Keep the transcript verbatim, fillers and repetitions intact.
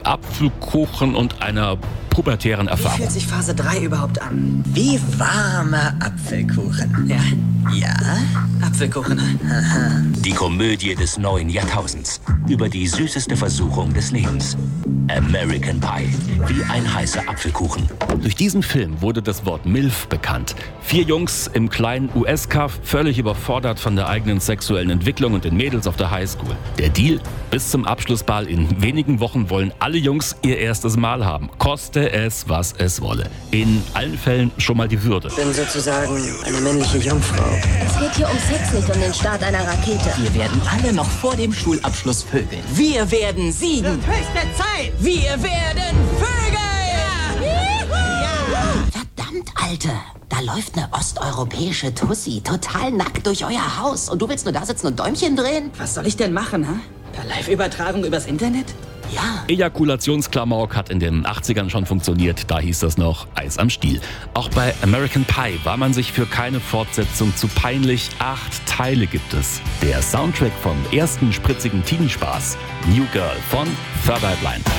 Apfelkuchen und einer pubertären Wie Erfahrung. fühlt sich Phase drei überhaupt an? Wie warmer Apfelkuchen. Ja. Ja? Apfelkuchen. Die Komödie des neuen Jahrtausends über die süßeste Versuchung des Lebens. American Pie, wie ein heißer Apfelkuchen. Durch diesen Film wurde das Wort MILF bekannt. Vier Jungs im kleinen U S-Kaff, völlig überfordert von der eigenen sexuellen Entwicklung und den Mädels auf der Highschool. Der Deal? Bis zum Abschlussball in wenigen Wochen wollen alle Jungs ihr erstes Mal haben. Koste es, was es wolle. In allen Fällen schon mal die Würde. Ich bin sozusagen eine männliche Jungfrau. Es geht hier um Sex, nicht um den Start einer Rakete. Wir werden alle noch vor dem Schulabschluss vögeln. Wir werden siegen. Höchste Zeit! Wir werden vögeln! Ja. Verdammt, Alter. Da läuft eine osteuropäische Tussi total nackt durch euer Haus. Und du willst nur da sitzen und Däumchen drehen? Was soll ich denn machen, ha? Per Live-Übertragung übers Internet? Ja. Ejakulationsklamauk hat in den achtzigern schon funktioniert, da hieß das noch Eis am Stiel. Auch bei American Pie war man sich für keine Fortsetzung zu peinlich. Acht Teile gibt es. Der Soundtrack vom ersten spritzigen Teenie-Spaß, New Girl von Third Eye Blind.